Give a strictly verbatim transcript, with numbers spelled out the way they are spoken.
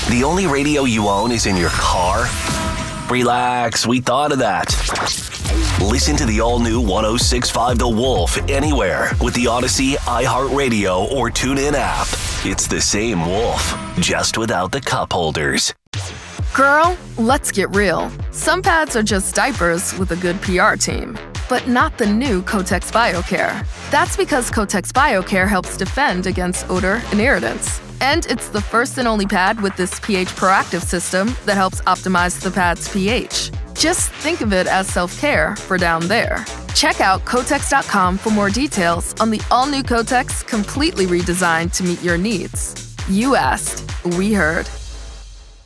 The only radio you own is in your car? Relax, we thought of that. Listen to the all-new one oh six point five The Wolf anywhere with the Odyssey, iHeartRadio, or TuneIn app. It's the same Wolf, just without the cup holders. Girl, let's get real. Some pads are just diapers with a good P R team, but not the new Kotex BioCare. That's because Kotex BioCare helps defend against odor and irritants. And it's the first and only pad with this pH proactive system that helps optimize the pad's pH. Just think of it as self-care for down there. Check out Kotex dot com for more details on the all-new Kotex, completely redesigned to meet your needs. You asked, we heard.